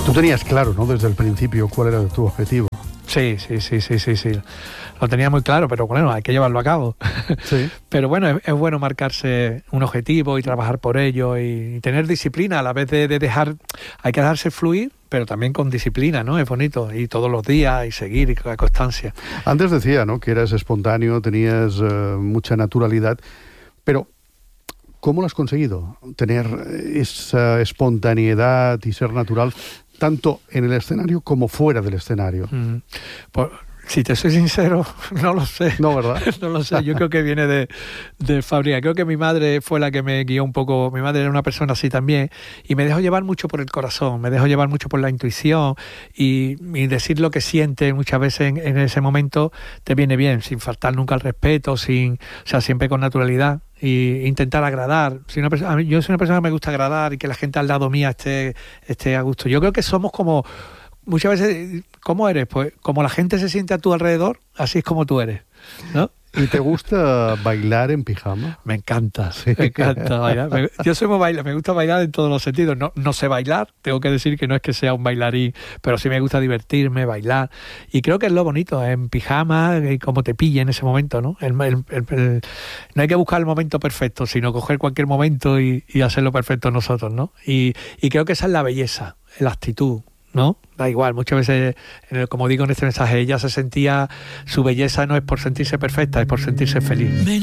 Tú tenías claro, ¿no?, desde el principio cuál era tu objetivo. Sí. Lo tenía muy claro, pero bueno, hay que llevarlo a cabo. Sí. Pero bueno, es bueno marcarse un objetivo y trabajar por ello y tener disciplina a la vez de dejar, hay que dejarse fluir, pero también con disciplina, ¿no? Es bonito, y todos los días, y seguir, y con la constancia. Antes decía, ¿no?, que eras espontáneo, tenías mucha naturalidad, pero ¿cómo lo has conseguido? Tener esa espontaneidad y ser natural, tanto en el escenario como fuera del escenario. Pues, si te soy sincero, no lo sé. No, ¿verdad? No lo sé, yo creo que viene de fábrica. Creo que mi madre fue la que me guió un poco. Mi madre era una persona así también y me dejó llevar mucho por el corazón, me dejó llevar mucho por la intuición y decir lo que siente muchas veces en ese momento te viene bien, sin faltar nunca al respeto, siempre con naturalidad. Y intentar agradar. Yo soy una persona que me gusta agradar y que la gente al lado mía esté a gusto. Yo creo que somos como, muchas veces, ¿cómo eres? Pues como la gente se siente a tu alrededor, así es como tú eres, ¿no? ¿Y te gusta bailar en pijama? Me encanta bailar. Yo soy muy bailar, me gusta bailar en todos los sentidos. No sé bailar, tengo que decir que no es que sea un bailarín, pero sí me gusta divertirme, bailar. Y creo que es lo bonito, en pijama, como te pille en ese momento, ¿no? No hay que buscar el momento perfecto, sino coger cualquier momento y hacerlo perfecto nosotros, ¿no? Y creo que esa es la belleza, la actitud, ¿no? Da igual, muchas veces, como digo en este mensaje, ella se sentía, su belleza no es por sentirse perfecta, es por sentirse feliz.